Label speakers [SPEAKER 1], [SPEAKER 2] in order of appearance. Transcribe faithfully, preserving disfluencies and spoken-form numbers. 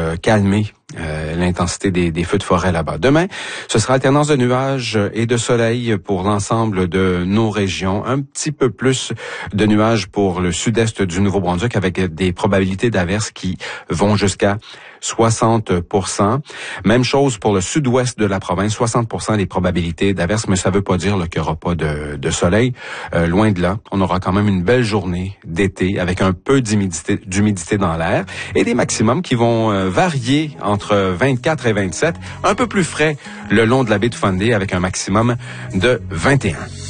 [SPEAKER 1] euh, calmer Euh, l'intensité des, des feux de forêt là-bas. Demain, ce sera alternance de nuages et de soleil pour l'ensemble de nos régions. Un petit peu plus de nuages pour le sud-est du Nouveau-Brunswick avec des probabilités d'averses qui vont jusqu'à soixante pour cent. Même chose pour le sud-ouest de la province, soixante pour cent des probabilités d'averses, mais ça veut pas dire là, qu'il n'y aura pas de, de soleil. Euh, loin de là, on aura quand même une belle journée d'été avec un peu d'humidité, d'humidité dans l'air et des maximums qui vont euh, varier entre vingt-quatre et vingt-sept, un peu plus frais le long de la baie de Fundy avec un maximum de vingt et un.